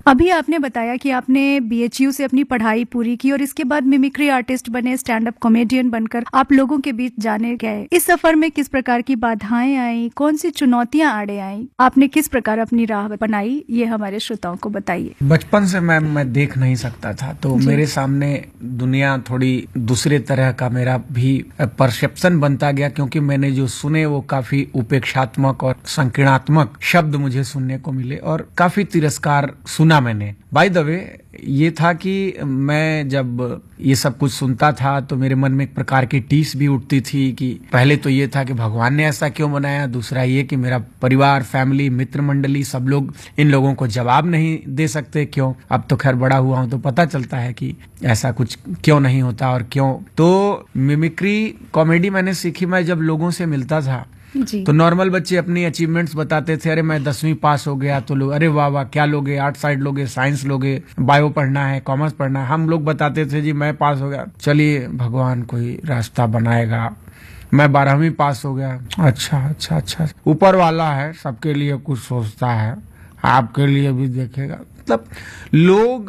अभी आपने बताया कि आपने बीएचयू से अपनी पढ़ाई पूरी की और इसके बाद मिमिक्री आर्टिस्ट बने, स्टैंड अप कॉमेडियन बनकर आप लोगों के बीच जाने गए। इस सफर में किस प्रकार की बाधाएं आई, कौन सी चुनौतियां आड़े आई, आपने किस प्रकार अपनी राह बनाई, ये हमारे श्रोताओं को बताइए। बचपन से मैं देख नहीं सकता था, तो मेरे सामने दुनिया थोड़ी दूसरे तरह का मेरा भी परसेप्शन बनता गया, क्योंकि मैंने जो सुने वो काफी उपेक्षात्मक और संकीर्णात्मक शब्द मुझे सुनने को मिले और काफी तिरस्कार सुना मैंने। बाय द वे, ये था कि मैं जब ये सब कुछ सुनता था तो मेरे मन में एक प्रकार की टीस भी उठती थी कि पहले तो ये था कि भगवान ने ऐसा क्यों बनाया, दूसरा ये कि मेरा परिवार, फैमिली, मित्र मंडली सब लोग इन लोगों को जवाब नहीं दे सकते क्यों। अब तो खैर बड़ा हुआ हूं तो पता चलता है कि ऐसा कुछ क्यों नहीं होता और क्यों। तो मिमिक्री कॉमेडी मैंने सीखी मैं जब लोगों से मिलता था तो नॉर्मल बच्चे अपनी अचीवमेंट्स बताते थे, अरे मैं 10वीं पास हो गया, तो लोग अरे वाह वाह क्या लोगे, आर्ट साइड लोगे, साइंस लोगे, बायो पढ़ना है, कॉमर्स पढ़ना है। हम लोग बताते थे जी मैं पास हो गया, चलिए भगवान कोई रास्ता बनाएगा। मैं 12वीं पास हो गया, अच्छा, ऊपर वाला है, सबके लिए कुछ सोचता है, आपके लिए भी देखेगा। मतलब लोग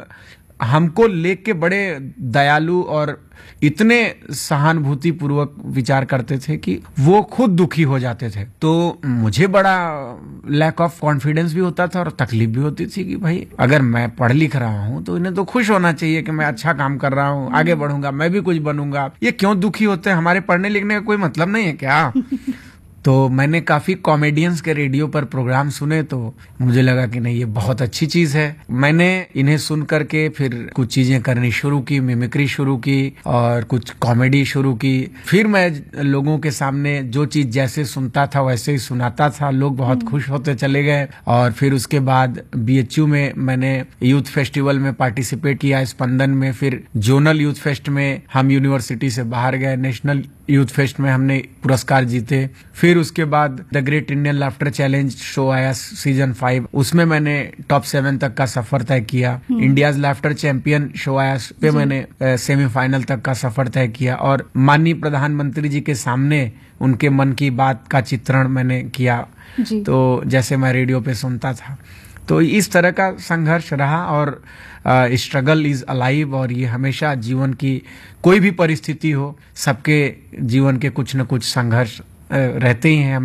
हमको लेके बड़े दयालु और इतने सहानुभूति पूर्वक विचार करते थे कि वो खुद दुखी हो जाते थे। तो मुझे बड़ा लैक ऑफ कॉन्फिडेंस भी होता था और तकलीफ भी होती थी कि भाई अगर मैं पढ़ लिख रहा हूं तो इन्हें तो खुश होना चाहिए कि मैं अच्छा काम कर रहा हूं, आगे बढ़ूंगा, मैं भी कुछ बनूंगा। ये क्यों दुखी होते हैं? हमारे पढ़ने लिखने का कोई मतलब नहीं है क्या? तो मैंने काफी कॉमेडियंस के रेडियो पर प्रोग्राम सुने तो मुझे लगा कि नहीं, ये बहुत अच्छी चीज है। मैंने इन्हें सुन करके फिर कुछ चीजें करनी शुरू की, मिमिक्री शुरू की और कुछ कॉमेडी शुरू की। फिर मैं लोगों के सामने जो चीज जैसे सुनता था वैसे ही सुनाता था, लोग बहुत खुश होते चले गए। और फिर उसके बाद बीएचयू में मैंने यूथ फेस्टिवल में पार्टिसिपेट किया, स्पंदन में, फिर जोनल यूथ फेस्ट में हम यूनिवर्सिटी से बाहर गए, नेशनल यूथ फेस्ट में हमने पुरस्कार जीते। फिर उसके बाद the great Indian laughter challenge show आया सीजन 5, उसमें मैंने टॉप 7 तक का सफर तय किया। इंडियाज लाफ्टर चैंपियन शो आया, उस पे मैंने सेमीफाइनल तक का सफर तय किया और माननीय प्रधानमंत्री जी के सामने उनके मन की बात का चित्रण मैंने किया। तो जैसे मैं रेडियो पे सुनता था, तो इस तरह का संघर्ष रहा और स्ट्रगल इज अलाइव। और ये हमेशा जीवन की कोई भी परिस्थिति हो, सबके जीवन के कुछ न कुछ संघर्ष रहते ही हैं।